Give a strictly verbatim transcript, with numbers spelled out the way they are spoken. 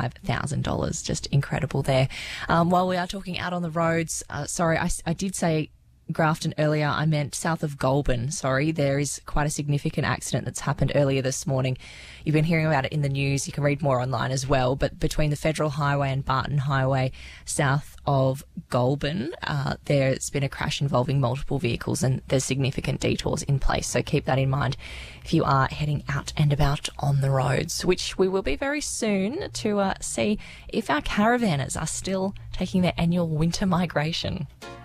five thousand dollars. Just incredible there. Um, while we are talking out on the roads, uh, sorry, I, I did say Grafton earlier. I meant south of Goulburn. Sorry, there is quite a significant accident that's happened earlier this morning. You've been hearing about it in the news. You can read more online as well. But between the Federal Highway and Barton Highway, south of Goulburn, uh, there's been a crash involving multiple vehicles, and there's significant detours in place. So keep that in mind if you are heading out and about on the roads, which we will be very soon to uh, see if our caravanners are still taking their annual winter migration.